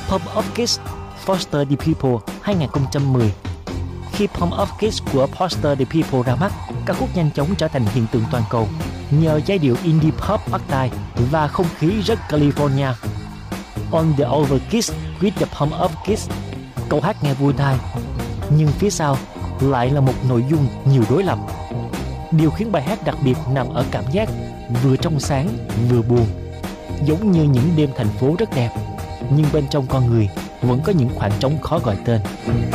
Pump Up Kids Foster the People 2010. Khi Pump Up Kids của Foster the People ra mắt, ca khúc nhanh chóng trở thành hiện tượng toàn cầu nhờ giai điệu indie pop bắt tai và không khí rất California. On the Over Kids with the Pump Up Kids, câu hát nghe vui tai, nhưng phía sau lại là một nội dung nhiều đối lập. Điều khiến bài hát đặc biệt nằm ở cảm giác vừa trong sáng vừa buồn, giống như những đêm thành phố rất đẹp, nhưng bên trong con người vẫn có những khoảng trống khó gọi tên.